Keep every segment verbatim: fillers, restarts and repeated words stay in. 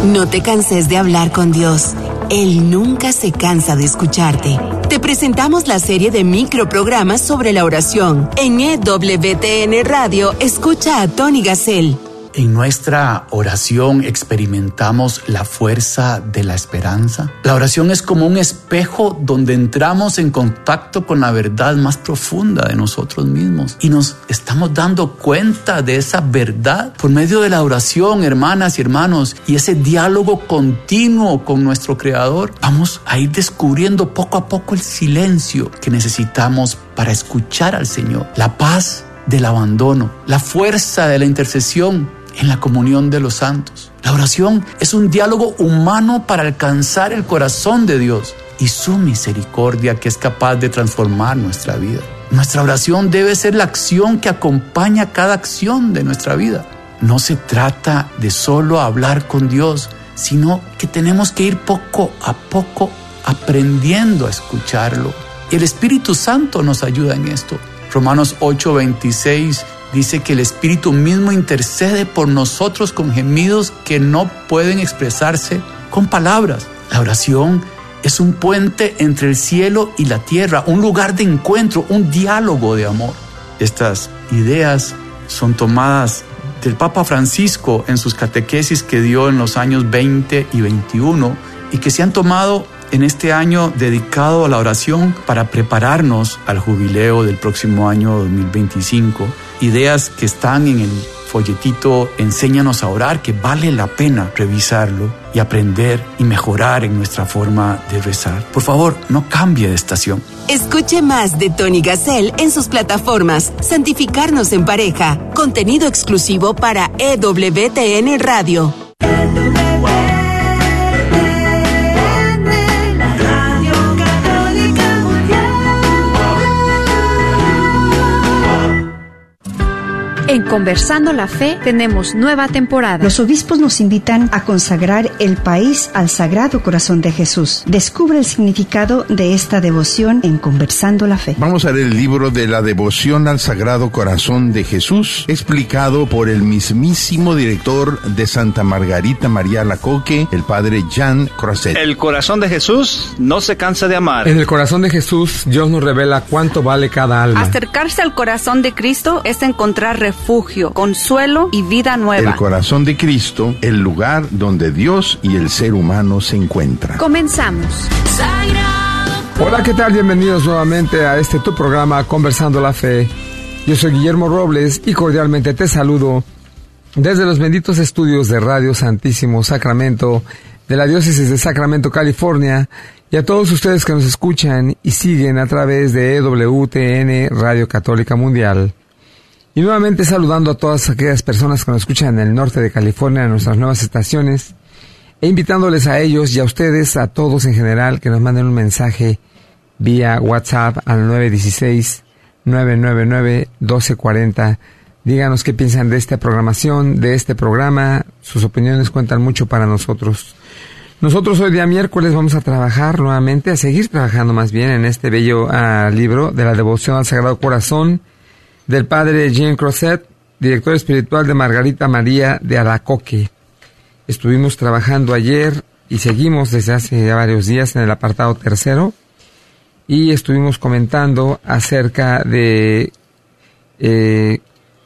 No te canses de hablar con Dios. Él nunca se cansa de escucharte. Te presentamos la serie de microprogramas sobre la oración. En E W T N Radio, escucha a Tony Gassel. En nuestra oración experimentamos la fuerza de la esperanza. La oración es como un espejo donde entramos en contacto con la verdad más profunda de nosotros mismos y nos estamos dando cuenta de esa verdad por medio de la oración, hermanas y hermanos, y ese diálogo continuo con nuestro Creador. Vamos a ir descubriendo poco a poco el silencio que necesitamos para escuchar al Señor, la paz del abandono, la fuerza de la intercesión en la comunión de los santos. La oración es un diálogo humano para alcanzar el corazón de Dios y su misericordia, que es capaz de transformar nuestra vida. Nuestra oración debe ser la acción que acompaña cada acción de nuestra vida. No se trata de solo hablar con Dios, sino que tenemos que ir poco a poco aprendiendo a escucharlo. El Espíritu Santo nos ayuda en esto. Romanos ocho veintiséis dice que el Espíritu mismo intercede por nosotros con gemidos que no pueden expresarse con palabras. La oración es un puente entre el cielo y la tierra, un lugar de encuentro, un diálogo de amor. Estas ideas son tomadas del Papa Francisco en sus catequesis que dio en los años veinte y veintiuno y que se han tomado en este año dedicado a la oración para prepararnos al jubileo del próximo año dos mil veinticinco. Ideas que están en el folletito Enséñanos a orar, que vale la pena revisarlo y aprender y mejorar en nuestra forma de rezar. Por favor, no cambie de estación. Escuche más de Tony Gassel en sus plataformas Santificarnos en Pareja, contenido exclusivo para E W T N Radio. En Conversando la Fe tenemos nueva temporada. Los obispos nos invitan a consagrar el país al Sagrado Corazón de Jesús. Descubre el significado de esta devoción en Conversando la Fe. Vamos a leer el libro de la devoción al Sagrado Corazón de Jesús, explicado por el mismísimo director de Santa Margarita María Alacoque, el padre Jean Crozet. El corazón de Jesús no se cansa de amar. En el corazón de Jesús, Dios nos revela cuánto vale cada alma. Acercarse al corazón de Cristo es encontrar refugio. refugio, consuelo y vida nueva. El corazón de Cristo, el lugar donde Dios y el ser humano se encuentran. Comenzamos. Hola, ¿qué tal? Bienvenidos nuevamente a este tu programa Conversando la Fe. Yo soy Guillermo Robles y cordialmente te saludo desde los benditos estudios de Radio Santísimo Sacramento de la Diócesis de Sacramento, California, y a todos ustedes que nos escuchan y siguen a través de E W T N Radio Católica Mundial. Y nuevamente saludando a todas aquellas personas que nos escuchan en el norte de California, en nuestras nuevas estaciones, e invitándoles a ellos y a ustedes, a todos en general, que nos manden un mensaje vía WhatsApp al nueve uno seis, nueve nueve nueve, uno dos cuatro cero. Díganos qué piensan de esta programación, de este programa. Sus opiniones cuentan mucho para nosotros. Nosotros hoy día miércoles vamos a trabajar nuevamente, a seguir trabajando más bien en este bello uh, libro de la devoción al Sagrado Corazón, del padre Jean Crozet, director espiritual de Margarita María de Alacoque. Estuvimos trabajando ayer y seguimos desde hace ya varios días en el apartado tercero y estuvimos comentando acerca de, eh,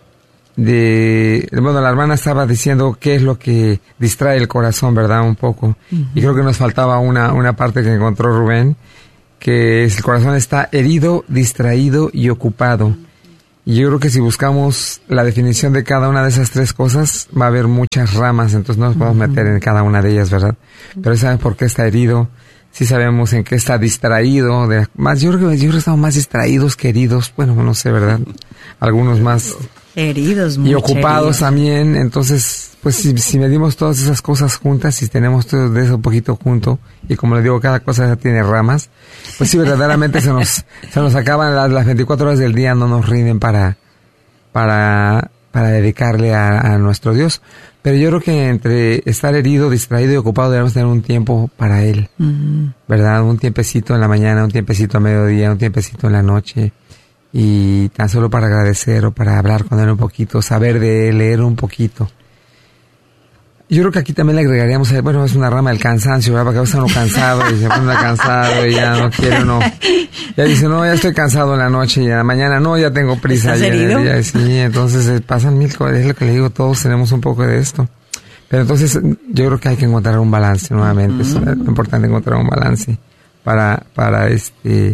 de, bueno, la hermana estaba diciendo qué es lo que distrae el corazón, ¿verdad? Un poco. Uh-huh. Y creo que nos faltaba una, una parte que encontró Rubén, que es el corazón está herido, distraído y ocupado. Y yo creo que si buscamos la definición de cada una de esas tres cosas, va a haber muchas ramas, entonces no nos podemos meter en cada una de ellas, ¿verdad? Pero ¿saben por qué está herido? Sí sabemos en qué está distraído. De, más, yo creo que yo creo que estamos más distraídos que heridos. Bueno, no sé, ¿verdad? Algunos más heridos, y ocupados heridos también. Entonces, pues si, si medimos todas esas cosas juntas, si tenemos todo de eso un poquito junto, y como les digo, cada cosa ya tiene ramas, pues sí, verdaderamente se nos se nos acaban las, las veinticuatro horas del día, no nos rinden para para para dedicarle a, a nuestro Dios. Pero yo creo que entre estar herido, distraído y ocupado debemos tener un tiempo para Él, uh-huh. ¿verdad? Un tiempecito en la mañana, un tiempecito a mediodía, un tiempecito en la noche, y tan solo para agradecer o para hablar con Él un poquito, saber de Él, leer un poquito. yo creo que aquí también le agregaríamos, bueno, es una rama del cansancio, ¿verdad? Porque a veces uno cansado y se pone cansado y ya no quiere uno. Ya dice, no, ya estoy cansado en la noche y en la mañana, no, ya tengo prisa. ¿Estás ya, herido? Ya, sí, entonces eh, pasan mil cosas, es lo que le digo, todos tenemos un poco de esto. Pero entonces yo creo que hay que encontrar un balance nuevamente, uh-huh. Es importante encontrar un balance para, para este,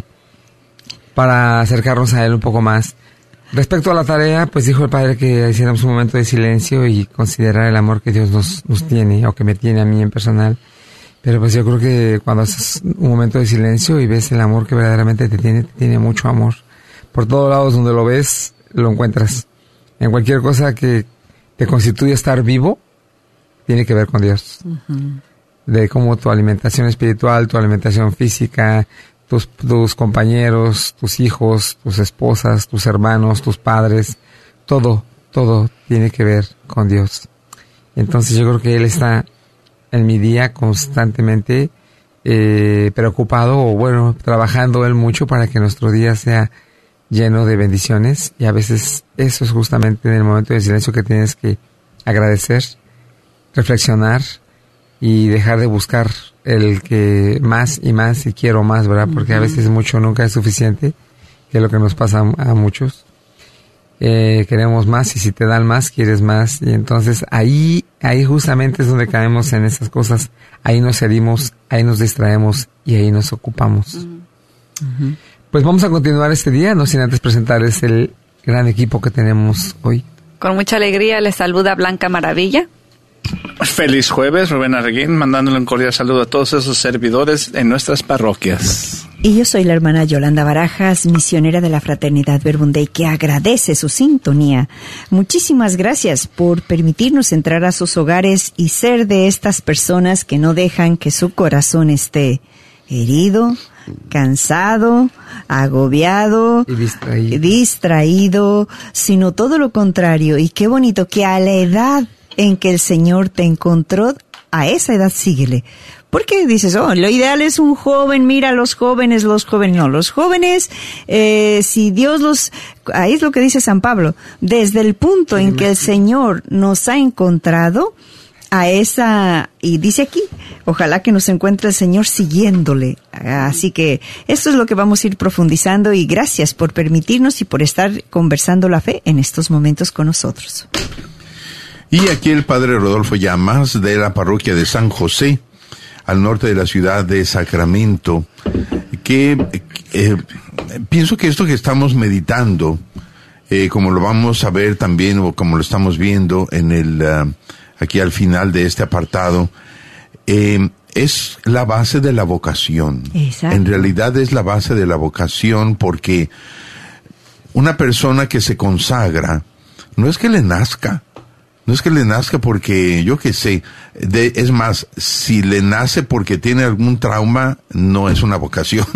para acercarnos a él un poco más. Respecto a la tarea, pues dijo el padre que hiciéramos un momento de silencio y considerar el amor que Dios nos, nos tiene, o que me tiene a mí en personal. Pero pues yo creo que cuando haces un momento de silencio y ves el amor que verdaderamente te tiene, te tiene mucho amor. Por todos lados donde lo ves, lo encuentras. En cualquier cosa que te constituye estar vivo, tiene que ver con Dios. Uh-huh. De cómo tu alimentación espiritual, tu alimentación física, tus, tus compañeros, tus hijos, tus esposas, tus hermanos, tus padres, todo, todo tiene que ver con Dios. Entonces yo creo que Él está en mi día constantemente eh, preocupado, o bueno, trabajando Él mucho para que nuestro día sea lleno de bendiciones, y a veces eso es justamente en el momento de silencio que tienes que agradecer, reflexionar y dejar de buscar el que más y más y quiero más, ¿verdad? Porque a veces mucho nunca es suficiente, que es lo que nos pasa a, a muchos. Eh, queremos más, y si te dan más, quieres más, y entonces ahí, ahí justamente es donde caemos en esas cosas, ahí nos herimos, ahí nos distraemos y ahí nos ocupamos. Uh-huh. Pues vamos a continuar este día, no sin antes presentarles el gran equipo que tenemos hoy. Con mucha alegría les saluda Blanca Maravilla. Feliz jueves, Rubén Arreguín, mandándole un cordial saludo a todos esos servidores en nuestras parroquias. Y yo soy la hermana Yolanda Barajas, misionera de la Fraternidad Verbum-Dei, que agradece su sintonía. Muchísimas gracias por permitirnos entrar a sus hogares y ser de estas personas que no dejan que su corazón esté herido, cansado, agobiado, y distraído. distraído, sino todo lo contrario. Y qué bonito que a la edad en que el Señor te encontró, a esa edad síguele. Porque dices, oh, lo ideal es un joven, mira los jóvenes, los jóvenes, no, los jóvenes, eh, si Dios los, ahí es lo que dice San Pablo, desde el punto en que el Señor nos ha encontrado, a esa, y dice aquí, ojalá que nos encuentre el Señor siguiéndole. Así que esto es lo que vamos a ir profundizando, y gracias por permitirnos y por estar conversando la fe en estos momentos con nosotros. Y aquí el padre Rodolfo Llamas, de la parroquia de San José, al norte de la ciudad de Sacramento, que eh, pienso que esto que estamos meditando, eh, como lo vamos a ver también, o como lo estamos viendo en el uh, aquí al final de este apartado, eh, es la base de la vocación. Exacto. En realidad es la base de la vocación, porque una persona que se consagra, no es que le nazca, no es que le nazca porque, yo qué sé, de, es más, si le nace porque tiene algún trauma, no es una vocación.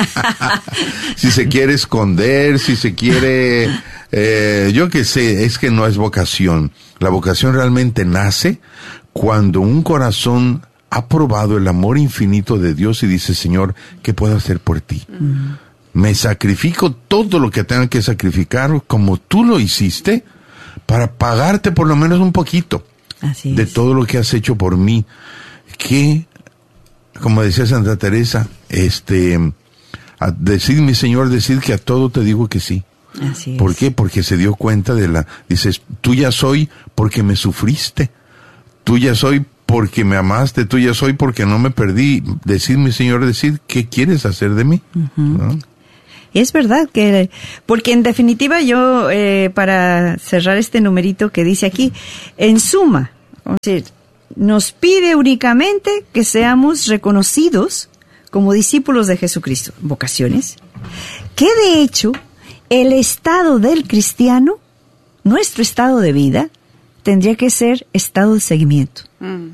Si se quiere esconder, si se quiere, eh, yo qué sé, es que no es vocación. La vocación realmente nace cuando un corazón ha probado el amor infinito de Dios y dice, Señor, ¿qué puedo hacer por ti? Uh-huh. Me sacrifico todo lo que tenga que sacrificar, como tú lo hiciste, para pagarte por lo menos un poquito. Así de es. todo lo que has hecho por mí. Que, como decía Santa Teresa, este, a decir, mi Señor, decir que a todo te digo que sí. Así es. ¿Por qué? Porque se dio cuenta de la, dices, tuya soy porque me sufriste, tuya soy porque me amaste, tuya soy porque no me perdí. Decir, mi Señor, decir, ¿qué quieres hacer de mí? Uh-huh. ¿No? Es verdad que, porque en definitiva yo, eh, para cerrar este numerito que dice aquí, en suma, o sea, nos pide únicamente que seamos reconocidos como discípulos de Jesucristo, vocaciones, que de hecho el estado del cristiano, nuestro estado de vida, tendría que ser estado de seguimiento. Mm.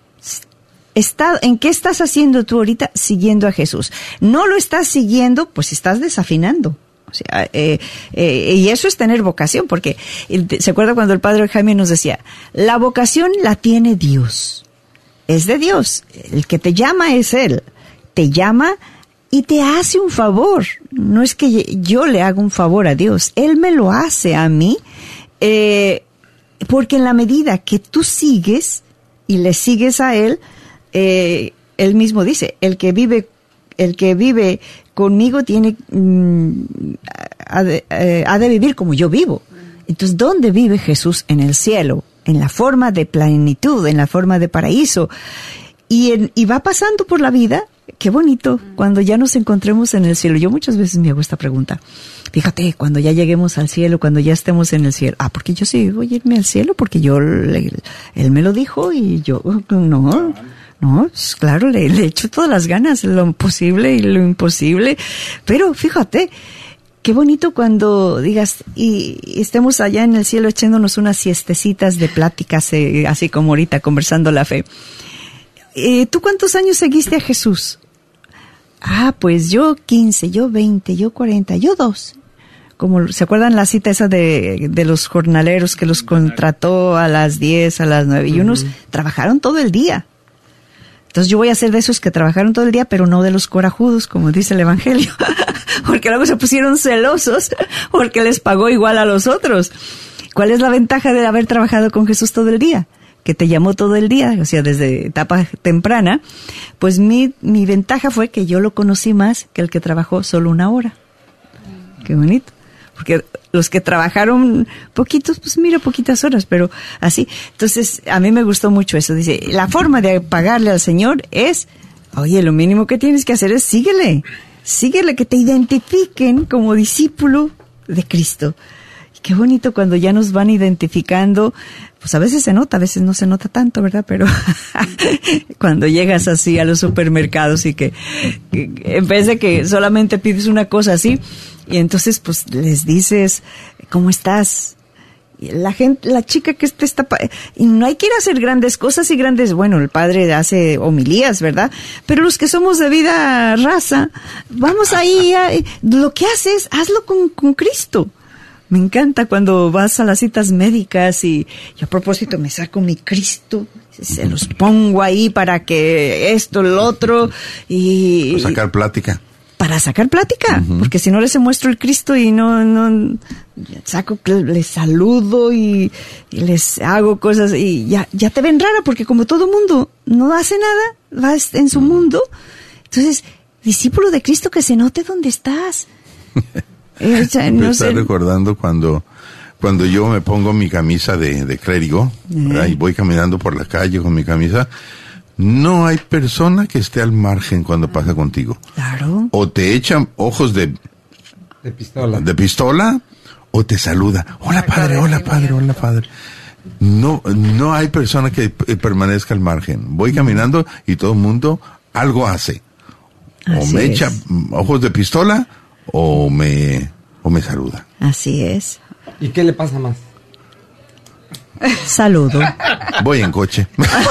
Está, ¿en qué estás haciendo tú ahorita? Siguiendo a Jesús. No lo estás siguiendo, pues estás desafinando. O sea, eh, eh, y eso es tener vocación, porque ¿se acuerda cuando el padre Jaime nos decía? La vocación la tiene Dios. Es de Dios. El que te llama es Él. Te llama y te hace un favor. No es que yo le haga un favor a Dios. Él me lo hace a mí, eh, porque en la medida que tú sigues y le sigues a Él, eh, Él mismo dice, el que vive, el que vive conmigo tiene, mm, ha, de, eh, ha de vivir como yo vivo. Entonces, ¿dónde vive Jesús? En el cielo, en la forma de plenitud, en la forma de paraíso. Y, en, y va pasando por la vida. Qué bonito, cuando ya nos encontremos en el cielo. Yo muchas veces me hago esta pregunta. Fíjate, cuando ya lleguemos al cielo, cuando ya estemos en el cielo. Ah, porque yo sí voy a irme al cielo, porque yo, le, él me lo dijo y yo, no, no, pues claro, le, le echo todas las ganas, lo posible y lo imposible. Pero fíjate, qué bonito cuando digas, y, y estemos allá en el cielo echándonos unas siestecitas de pláticas, eh, así como ahorita, conversando la fe. Eh, ¿Tú cuántos años seguiste a Jesús? Ah, pues yo quince, yo veinte, yo cuarenta, yo dos. Como, ¿se acuerdan la cita esa de, de los jornaleros que los contrató a las diez, a las nueve? Y unos uh-huh. trabajaron todo el día. Entonces yo voy a ser de esos que trabajaron todo el día, pero no de los corajudos, como dice el Evangelio. Porque luego se pusieron celosos porque les pagó igual a los otros. ¿Cuál es la ventaja de haber trabajado con Jesús todo el día? Que te llamó todo el día, o sea, desde etapa temprana. Pues mi, mi ventaja fue que yo lo conocí más que el que trabajó solo una hora. Qué bonito. Porque los que trabajaron poquitos, pues mira, poquitas horas, pero así. Entonces, a mí me gustó mucho eso. Dice, la forma de pagarle al Señor es, oye, lo mínimo que tienes que hacer es síguele. Síguele, que te identifiquen como discípulo de Cristo. Y qué bonito cuando ya nos van identificando. Pues a veces se nota, a veces no se nota tanto, ¿verdad? Pero cuando llegas así a los supermercados y que, que en vez de que solamente pides una cosa así, y entonces pues les dices, ¿cómo estás? Y la gente, la chica que te está, y no hay que ir a hacer grandes cosas y grandes, bueno, el padre hace homilías, ¿verdad? Pero los que somos de vida raza, vamos ahí, a, lo que haces, hazlo con, con Cristo. Me encanta cuando vas a las citas médicas y yo a propósito me saco mi Cristo, se los pongo ahí para que esto, lo otro y... Para sacar plática. Para sacar plática, uh-huh. porque si no les muestro el Cristo y no, no, saco, les saludo y, y les hago cosas y ya, ya te ven rara porque como todo mundo no hace nada, vas en su uh-huh. mundo, entonces, discípulo de Cristo, que se note dónde estás. Eh, ya, no me está sé. recordando cuando, cuando yo me pongo mi camisa de, de clérigo, ¿verdad? Y voy caminando por la calle con mi camisa. No hay persona que esté al margen cuando pasa contigo. Claro. O te echan ojos de, de pistola. De pistola, o te saluda. Hola padre, hola padre, hola padre. No, no hay persona que permanezca al margen. Voy caminando y todo el mundo algo hace. O Así me es. echa ojos de pistola, o me o me saluda. Así es. ¿Y qué le pasa más? Saludo. Voy en coche.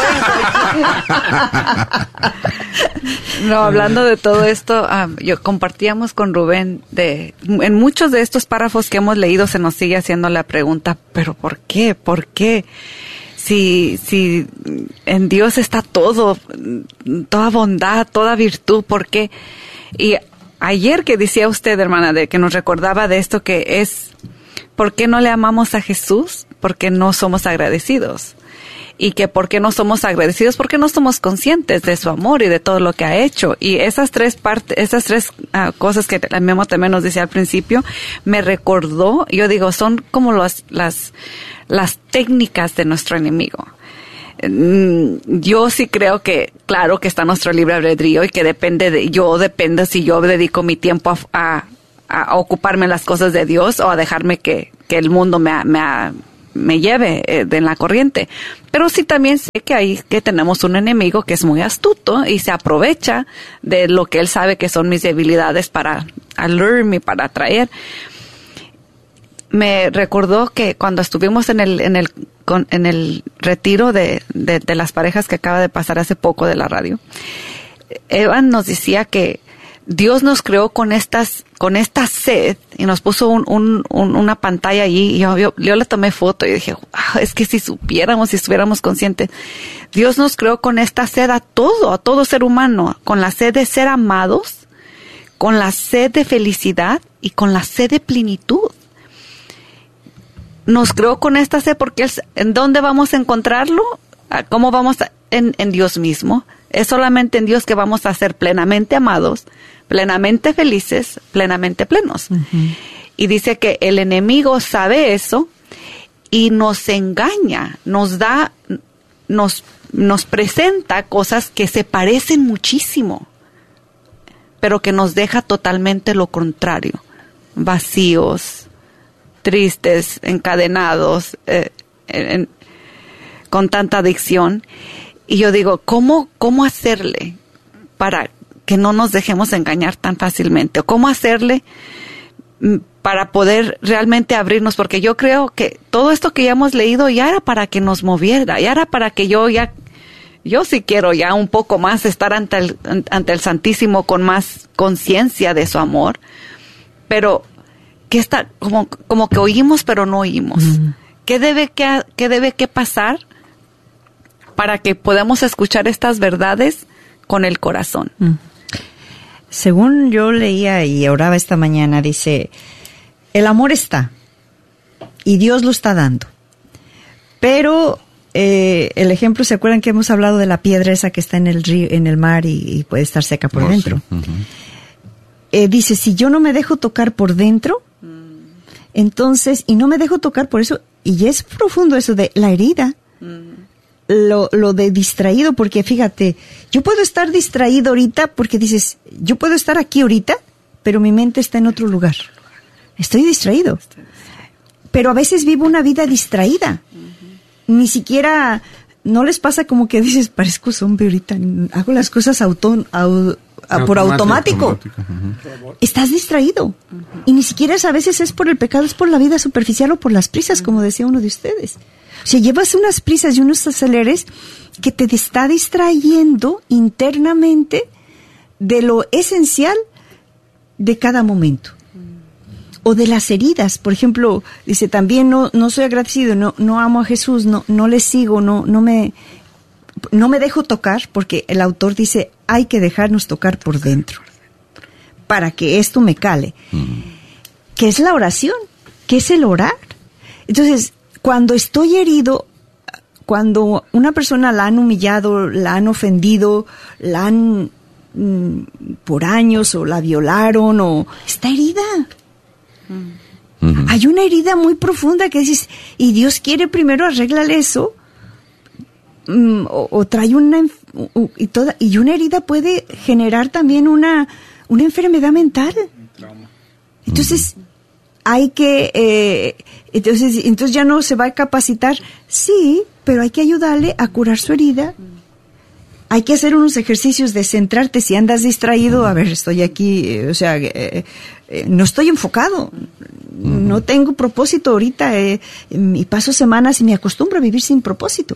No, hablando de todo esto, um, yo compartíamos con Rubén de en muchos de estos párrafos que hemos leído se nos sigue haciendo la pregunta, pero ¿por qué? ¿Por qué? Si si en Dios está todo, toda bondad, toda virtud, ¿por qué? Y ayer que decía usted, hermana, de que nos recordaba de esto que es, ¿por qué no le amamos a Jesús? Porque no somos agradecidos. Y que ¿por qué no somos agradecidos? Porque no somos conscientes de su amor y de todo lo que ha hecho. Y esas tres partes, esas tres uh, cosas que el Memo también nos decía al principio, me recordó, yo digo, son como los, las, las técnicas de nuestro enemigo. Yo sí creo que, claro, que está nuestro libre albedrío y que depende de, yo depende si yo dedico mi tiempo a, a, a ocuparme en las cosas de Dios o a dejarme que, que el mundo me, me, me lleve eh, en la corriente. Pero sí también sé que hay, que tenemos un enemigo que es muy astuto y se aprovecha de lo que él sabe que son mis debilidades para alurarme, para atraer. Me recordó que cuando estuvimos en el en el con, en el retiro de, de de las parejas que acaba de pasar hace poco de la radio, Evan nos decía que Dios nos creó con estas con esta sed y nos puso un, un, un una pantalla allí y yo, yo yo le tomé foto y dije, ah, es que si supiéramos, si estuviéramos conscientes, Dios nos creó con esta sed a todo, a todo ser humano, con la sed de ser amados, con la sed de felicidad y con la sed de plenitud. Nos creó con esta sed porque él, ¿en dónde vamos a encontrarlo? ¿Cómo vamos a, en, en Dios mismo? Es solamente en Dios que vamos a ser plenamente amados, plenamente felices, plenamente plenos. Uh-huh. Y dice que el enemigo sabe eso y nos engaña, nos da, nos, nos presenta cosas que se parecen muchísimo, pero que nos deja totalmente lo contrario, vacíos, tristes, encadenados, eh, en, con tanta adicción. Y yo digo, ¿cómo, cómo hacerle para que no nos dejemos engañar tan fácilmente? ¿O cómo hacerle para poder realmente abrirnos? Porque yo creo que todo esto que ya hemos leído ya era para que nos moviera, ya era para que yo ya, yo sí quiero ya un poco más estar ante el, ante el Santísimo con más conciencia de su amor. Pero, ¿qué está? Como, como que oímos pero no oímos. Mm. ¿Qué debe que, qué debe que pasar para que podamos escuchar estas verdades con el corazón? Mm. Según yo leía y oraba esta mañana, dice, el amor está y Dios lo está dando. Pero eh, el ejemplo, ¿se acuerdan que hemos hablado de la piedra esa que está en el río, en el mar y, y puede estar seca por oh, dentro? Sí. Uh-huh. Eh, dice, si yo no me dejo tocar por dentro, mm. entonces, y no me dejo tocar por eso, y es profundo eso de la herida. Mm. Lo, lo de distraído, porque fíjate, yo puedo estar distraído ahorita porque dices, yo puedo estar aquí ahorita, pero mi mente está en otro lugar. Estoy distraído. Pero a veces vivo una vida distraída. Uh-huh. Ni siquiera, no les pasa como que dices, parezco zombie ahorita, hago las cosas auto, au, a, por automático. automático. Uh-huh. Estás distraído. Uh-huh. Y ni siquiera es, a veces es por el pecado, es por la vida superficial o por las prisas, uh-huh. como decía uno de ustedes. O sea, llevas unas prisas y unos aceleres que te está distrayendo internamente de lo esencial de cada momento. O de las heridas. Por ejemplo, dice también no, no soy agradecido, no, no amo a Jesús, no, no le sigo, no, no me, no me dejo tocar, porque el autor dice, hay que dejarnos tocar por dentro para que esto me cale. Mm. ¿Qué es la oración? ¿Qué es el orar? Entonces, cuando estoy herido, cuando una persona la han humillado, la han ofendido, la han mm, por años o la violaron o está herida. Uh-huh. Hay una herida muy profunda que dices, y Dios quiere primero arreglar eso, um, o, o trae una o, y toda y una herida puede generar también una una enfermedad mental. Entonces uh-huh. hay que eh, entonces entonces ya no se va a capacitar, sí, pero hay que ayudarle a curar su herida. Hay que hacer unos ejercicios de centrarte. Si andas distraído, a ver, estoy aquí, eh, o sea, eh, eh, no estoy enfocado, no tengo propósito ahorita, eh, y paso semanas y me acostumbro a vivir sin propósito.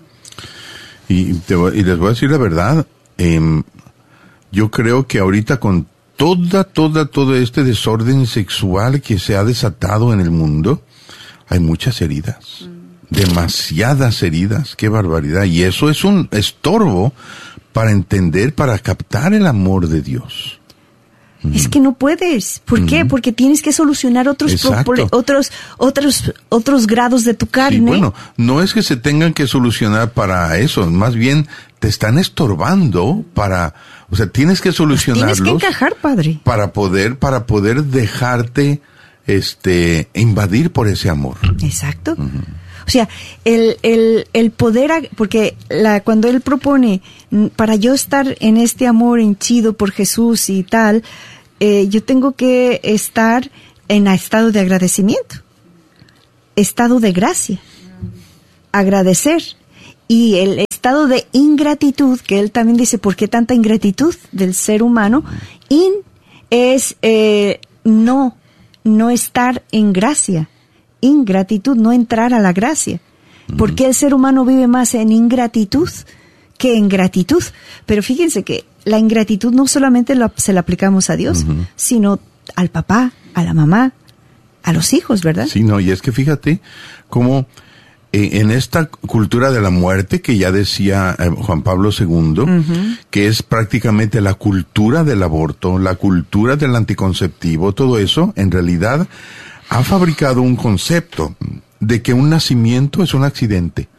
Y, te, y les voy a decir la verdad, eh, yo creo que ahorita con toda, toda, todo este desorden sexual que se ha desatado en el mundo, hay muchas heridas. Demasiadas heridas, qué barbaridad. Y eso es un estorbo para entender, para captar el amor de Dios. Es que no puedes. ¿Por qué? Uh-huh. Porque tienes que solucionar otros pro- otros otros otros grados de tu carne. Sí, bueno, no es que se tengan que solucionar para eso, más bien te están estorbando para, o sea, tienes que solucionarlos. Tienes que encajar, padre. Para poder para poder dejarte este invadir por ese amor. Exacto. Uh-huh. O sea, el, el, el poder, porque la, cuando él propone, para yo estar en este amor henchido por Jesús y tal, eh, yo tengo que estar en estado de agradecimiento, estado de gracia, agradecer. Y el estado de ingratitud, que él también dice, ¿por qué tanta ingratitud del ser humano? In es eh, no, no estar en gracia. Ingratitud, no entrar a la gracia. ¿Por qué el ser humano vive más en ingratitud que en gratitud? Pero fíjense que la ingratitud no solamente la, se la aplicamos a Dios, uh-huh. sino al papá, a la mamá, a los hijos, ¿verdad? Sí, no, y es que fíjate cómo eh, en esta cultura de la muerte que ya decía eh, Juan Pablo segundo, uh-huh. que es prácticamente la cultura del aborto, la cultura del anticonceptivo, todo eso, en realidad ha fabricado un concepto de que un nacimiento es un accidente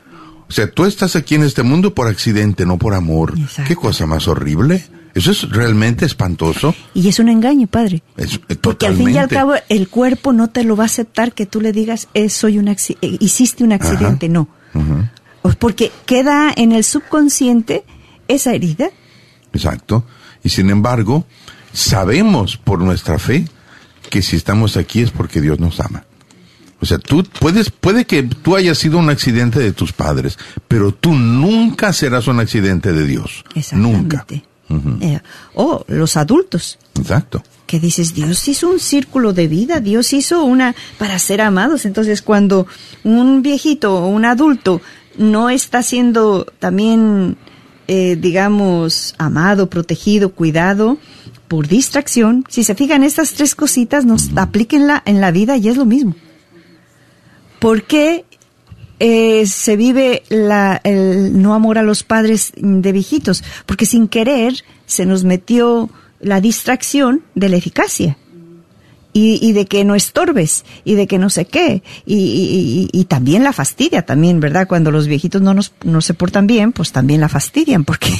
O sea, tú estás aquí en este mundo por accidente, no por amor. Exacto. ¿Qué cosa más horrible? Eso es realmente espantoso. Y es un engaño, padre. Es, eh, Porque al fin y al cabo el cuerpo no te lo va a aceptar que tú le digas, eh, soy un acci- eh, hiciste un accidente, Ajá. no. Uh-huh. Porque queda en el subconsciente esa herida. Exacto. Y sin embargo, sabemos por nuestra fe que si estamos aquí es porque Dios nos ama. O sea, tú puedes, puede que tú hayas sido un accidente de tus padres, pero tú nunca serás un accidente de Dios. Nunca. Uh-huh. Eh, o los adultos. Exacto. Que dices, Dios hizo un círculo de vida, Dios hizo una para ser amados. Entonces, cuando un viejito o un adulto no está siendo también, eh, digamos, amado, protegido, cuidado, por distracción, si se fijan, estas tres cositas nos uh-huh. aplíquenla en la vida y es lo mismo. ¿Por qué eh, se vive la, el no amor a los padres de viejitos? Porque sin querer se nos metió la distracción de la eficacia y, y de que no estorbes y de que no sé qué y, y, y, y también la fastidia también, ¿verdad? Cuando los viejitos no nos no se portan bien, pues también la fastidian porque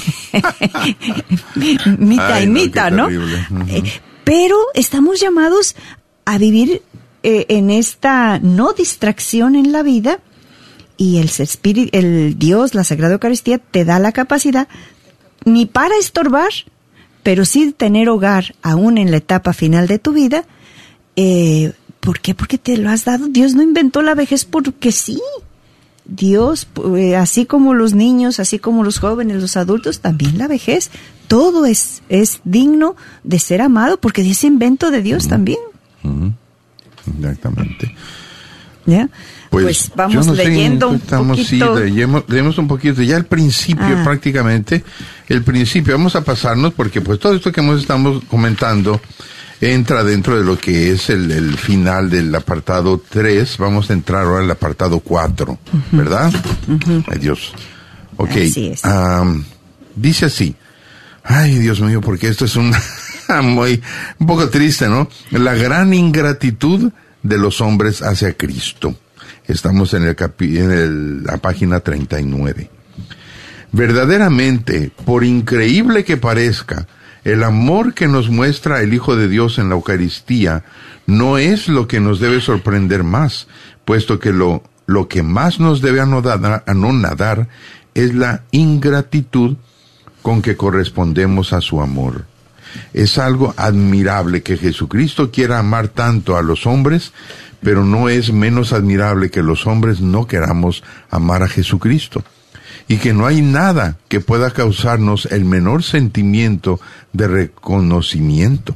mita Ay, y no, mita, ¿no? Uh-huh. Eh, pero estamos llamados a vivir eh, en esta no distracción en la vida y el espíritu, el Dios, la Sagrada Eucaristía te da la capacidad ni para estorbar, pero sí tener hogar aún en la etapa final de tu vida. Eh, ¿Por qué? Porque te lo has dado. Dios no inventó la vejez porque sí. Dios, eh, así como los niños, así como los jóvenes, los adultos, también la vejez. Todo es, es digno de ser amado porque es invento de Dios uh-huh. también. Uh-huh. Exactamente. ¿Ya? Pues, pues vamos no leyendo sé, un estamos, poquito. Sí, leemos, leemos un poquito, ya el principio ah. prácticamente, el principio, vamos a pasarnos porque pues todo esto que hemos estado comentando entra dentro de lo que es el, el final del apartado tres, vamos a entrar ahora al apartado cuatro, uh-huh. ¿verdad? Uh-huh. Ay Dios. Ok, así es. Um, dice así, ay Dios mío, porque esto es un, muy, un poco triste, ¿no? La gran ingratitud de los hombres hacia Cristo. Estamos en, el capi- en el, la página treinta y nueve. Verdaderamente, por increíble que parezca, el amor que nos muestra el Hijo de Dios en la Eucaristía no es lo que nos debe sorprender más, puesto que lo, lo que más nos debe anodar, anonadar es la ingratitud con que correspondemos a su amor. Es algo admirable que Jesucristo quiera amar tanto a los hombres, pero no es menos admirable que los hombres no queramos amar a Jesucristo, y que no hay nada que pueda causarnos el menor sentimiento de reconocimiento.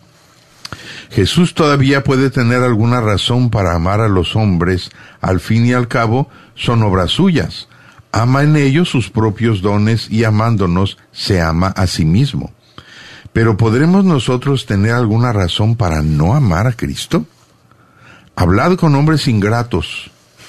Jesús todavía puede tener alguna razón para amar a los hombres, al fin y al cabo son obras suyas. Ama en ellos sus propios dones y amándonos se ama a sí mismo. Pero ¿podremos nosotros tener alguna razón para no amar a Cristo? Hablad con hombres ingratos,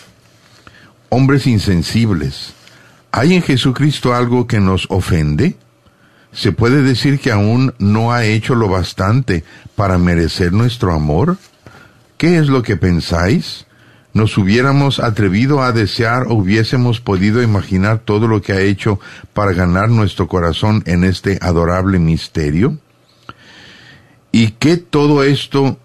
hombres insensibles. ¿Hay en Jesucristo algo que nos ofende? ¿Se puede decir que aún no ha hecho lo bastante para merecer nuestro amor? ¿Qué es lo que pensáis? ¿Nos hubiéramos atrevido a desear o hubiésemos podido imaginar todo lo que ha hecho para ganar nuestro corazón en este adorable misterio? ¿Y que todo esto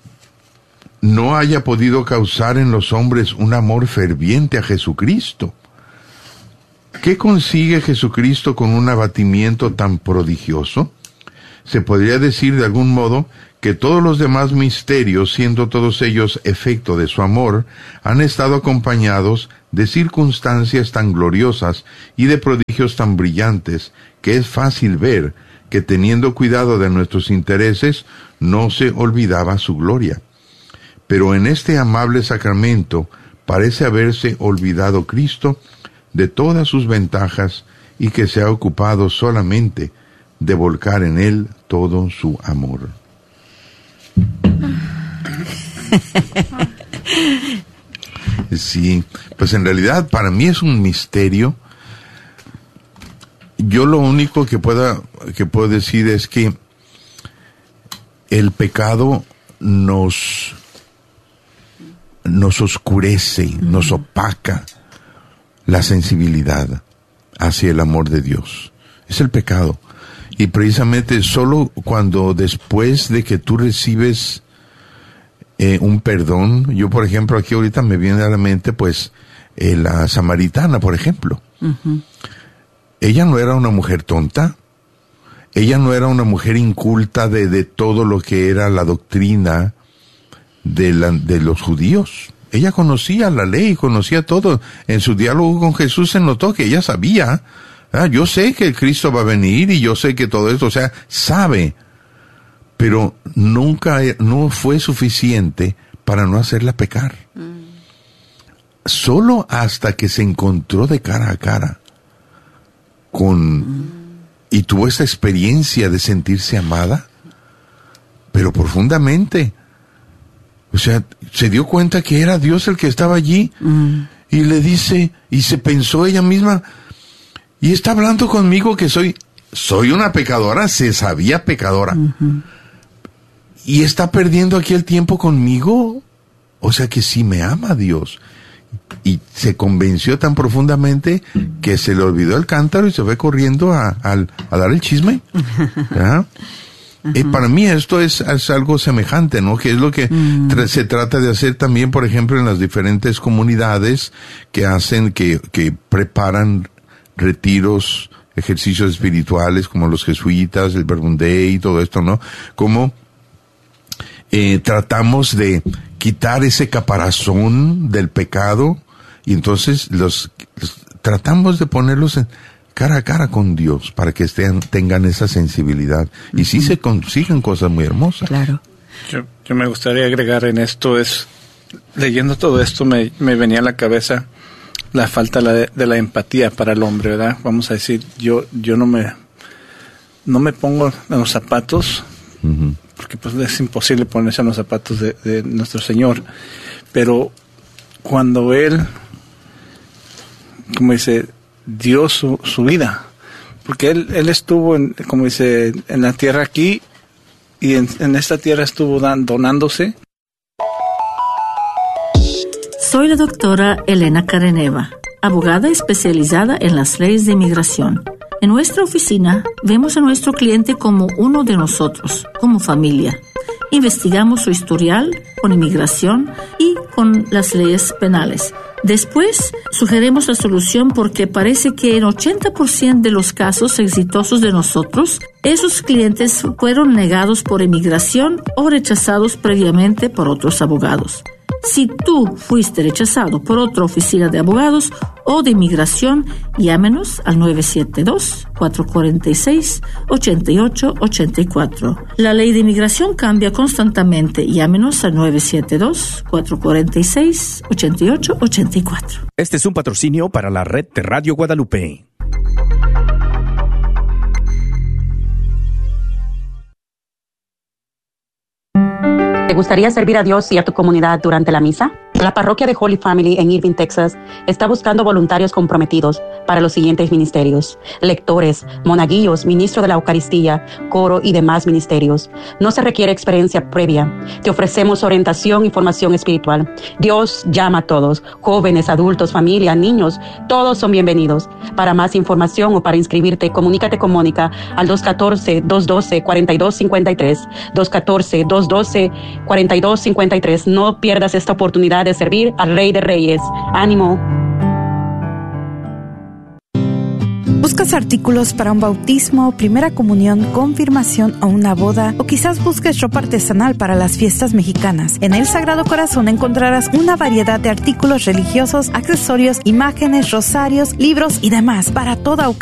no haya podido causar en los hombres un amor ferviente a Jesucristo? ¿Qué consigue Jesucristo con un abatimiento tan prodigioso? Se podría decir de algún modo que todos los demás misterios, siendo todos ellos efecto de su amor, han estado acompañados de circunstancias tan gloriosas y de prodigios tan brillantes, que es fácil ver que teniendo cuidado de nuestros intereses, no se olvidaba su gloria. Pero en este amable sacramento parece haberse olvidado Cristo de todas sus ventajas y que se ha ocupado solamente de volcar en él todo su amor. Sí, pues en realidad para mí es un misterio. Yo lo único que pueda que puedo decir es que el pecado nos nos oscurece, uh-huh. nos opaca, la sensibilidad hacia el amor de Dios. Es el pecado. Y precisamente solo cuando después de que tú recibes eh, un perdón, yo por ejemplo aquí ahorita me viene a la mente pues eh, la samaritana, por ejemplo. Uh-huh. Ella no era una mujer tonta, ella no era una mujer inculta de, de todo lo que era la doctrina de, la, de los judíos. Ella conocía la ley, conocía todo. En su diálogo con Jesús se notó que ella sabía. Ah, yo sé que el Cristo va a venir y yo sé que todo esto, o sea, sabe, pero nunca, no fue suficiente para no hacerla pecar. Mm. Solo hasta que se encontró de cara a cara con, mm. y tuvo esa experiencia de sentirse amada, pero profundamente. O sea, se dio cuenta que era Dios el que estaba allí, mm. y le dice, y se pensó ella misma, y está hablando conmigo que soy, soy una pecadora, se sabía pecadora. Uh-huh. Y está perdiendo aquí el tiempo conmigo. O sea que sí me ama Dios. Y se convenció tan profundamente que se le olvidó el cántaro y se fue corriendo a, a, a dar el chisme. ¿Ah? Uh-huh. Y para mí esto es, es algo semejante, ¿no? Que es lo que uh-huh. tra- se trata de hacer también, por ejemplo, en las diferentes comunidades que hacen, que, que preparan retiros, ejercicios espirituales como los jesuitas, el Verbum Dei y todo esto, ¿no? Como eh, tratamos de quitar ese caparazón del pecado y entonces los, los tratamos de ponerlos en cara a cara con Dios para que estén, tengan esa sensibilidad. Y uh-huh. sí se consiguen cosas muy hermosas. Claro. Yo, yo me gustaría agregar en esto, es leyendo todo esto me, me venía a la cabeza la falta de, de la empatía para el hombre, ¿verdad? Vamos a decir, yo yo no me no me pongo en los zapatos, uh-huh. porque pues es imposible ponerse en los zapatos de, de nuestro Señor, pero cuando Él, como dice, dio su, su vida, porque Él Él estuvo, en, como dice, en la tierra aquí, y en, en esta tierra estuvo dan, donándose. Soy la doctora Elena Careneva, abogada especializada en las leyes de inmigración. En nuestra oficina vemos a nuestro cliente como uno de nosotros, como familia. Investigamos su historial con inmigración y con las leyes penales. Después, sugerimos la solución porque parece que en ochenta por ciento de los casos exitosos de nosotros, esos clientes fueron negados por inmigración o rechazados previamente por otros abogados. Si tú fuiste rechazado por otra oficina de abogados o de inmigración, llámenos al nueve siete dos, cuatro cuatro seis, ocho ocho ocho cuatro. La ley de inmigración cambia constantemente. Llámenos al nueve siete dos, cuatro cuatro seis, ocho ocho ocho cuatro. Este es un patrocinio para la red de Radio Guadalupe. ¿Te gustaría servir a Dios y a tu comunidad durante la misa? La parroquia de Holy Family en Irving, Texas, está buscando voluntarios comprometidos para los siguientes ministerios: lectores, monaguillos, ministro de la Eucaristía, coro y demás ministerios. No se requiere experiencia previa. Te ofrecemos orientación y formación espiritual. Dios llama a todos, jóvenes, adultos, familia, niños, todos son bienvenidos. Para más información o para inscribirte, comunícate con Mónica al dos uno cuatro, dos uno dos, cuatro dos cinco tres, dos uno cuatro, dos uno dos, cuatro dos cinco tres. No pierdas esta oportunidad de servir al Rey de Reyes. ¡Ánimo! ¿Buscas artículos para un bautismo, primera comunión, confirmación o una boda? O quizás busques ropa artesanal para las fiestas mexicanas. En El Sagrado Corazón encontrarás una variedad de artículos religiosos, accesorios, imágenes, rosarios, libros y demás para toda ocasión.